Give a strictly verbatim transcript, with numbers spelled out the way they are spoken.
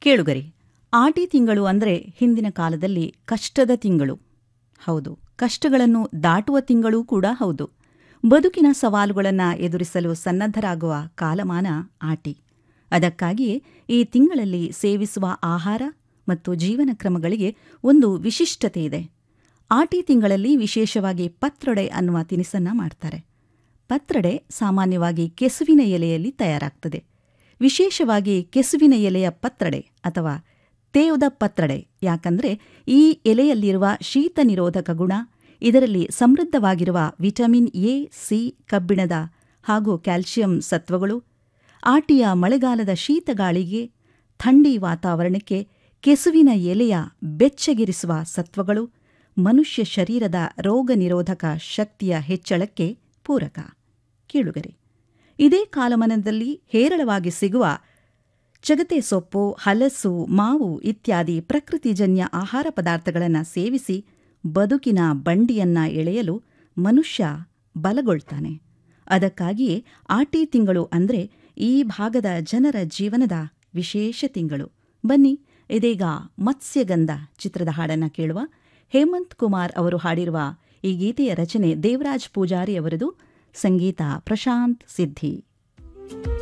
ಕೇಳುಗರಿ, ಆಟಿ ತಿಂಗಳು ಅಂದರೆ ಹಿಂದಿನ ಕಾಲದಲ್ಲಿ ಕಷ್ಟದ ತಿಂಗಳು. ಹೌದು, ಕಷ್ಟಗಳನ್ನು ದಾಟುವ ತಿಂಗಳೂ ಕೂಡ ಹೌದು. ಬದುಕಿನ ಸವಾಲುಗಳನ್ನು ಎದುರಿಸಲು ಸನ್ನದ್ಧರಾಗುವ ಕಾಲಮಾನ ಆಟಿ. ಅದಕ್ಕಾಗಿಯೇ ಈ ತಿಂಗಳಲ್ಲಿ ಸೇವಿಸುವ ಆಹಾರ ಮತ್ತು ಜೀವನ ಕ್ರಮಗಳಿಗೆ ಒಂದು ವಿಶಿಷ್ಟತೆ ಇದೆ. ಆಟಿ ತಿಂಗಳಲ್ಲಿ ವಿಶೇಷವಾಗಿ ಪತ್ರೊಡೆ ಅನ್ನುವ ತಿನಿಸನ್ನ ಮಾಡ್ತಾರೆ. ಪತ್ರೊಡೆ ಸಾಮಾನ್ಯವಾಗಿ ಕೆಸುವಿನ ಎಲೆಯಲ್ಲಿ ತಯಾರಾಗ್ತದೆ. ವಿಶೇಷವಾಗಿ ಕೆಸುವಿನ ಎಲೆಯ ಪತ್ರೊಡೆ ಅಥವಾ ತೇವದ ಪತ್ರೊಡೆ, ಯಾಕಂದರೆ ಈ ಎಲೆಯಲ್ಲಿರುವ ಶೀತ ನಿರೋಧಕ ಗುಣ, ಇದರಲ್ಲಿ ಸಮೃದ್ಧವಾಗಿರುವ ವಿಟಮಿನ್ ಎ, ಸಿ, ಕಬ್ಬಿಣದ ಹಾಗೂ ಕ್ಯಾಲ್ಸಿಯಂ ಸತ್ವಗಳು, ಆಟಿಯ ಮಳೆಗಾಲದ ಶೀತಗಾಳಿಗೆ, ಥಂಡಿ ವಾತಾವರಣಕ್ಕೆ ಕೆಸುವಿನ ಎಲೆಯ ಬೆಚ್ಚಗಿರಿಸುವ ಸತ್ವಗಳು ಮನುಷ್ಯ ಶರೀರದ ರೋಗ ನಿರೋಧಕ ಶಕ್ತಿಯ ಹೆಚ್ಚಳಕ್ಕೆ ಪೂರಕ. ಕೇಳುಗರೆ, ಇದೇ ಕಾಲಮಾನದಲ್ಲಿ ಹೇರಳವಾಗಿ ಸಿಗುವ ಚಗತೆ ಸೊಪ್ಪು, ಹಲಸು, ಮಾವು ಇತ್ಯಾದಿ ಪ್ರಕೃತಿಜನ್ಯ ಆಹಾರ ಪದಾರ್ಥಗಳನ್ನು ಸೇವಿಸಿ ಬದುಕಿನ ಬಂಡಿಯನ್ನ ಎಳೆಯಲು ಮನುಷ್ಯ ಬಲಗೊಳ್ತಾನೆ. ಅದಕ್ಕಾಗಿಯೇ ಆಟಿ ತಿಂಗಳು ಅಂದರೆ ಈ ಭಾಗದ ಜನರ ಜೀವನದ ವಿಶೇಷ ತಿಂಗಳು. ಬನ್ನಿ, ಇದೀಗ ಮತ್ಸ್ಯಗಂಧ ಚಿತ್ರದ ಹಾಡನ್ನು ಕೇಳುವ. ಹೇಮಂತ್ ಕುಮಾರ್ ಅವರು ಹಾಡಿರುವ ಈ ಗೀತೆಯ ರಚನೆ ದೇವರಾಜ್ ಪೂಜಾರಿ ಅವರದು, ಸಂಗೀತ ಪ್ರಶಾಂತ್ ಸಿದ್ಧಿ.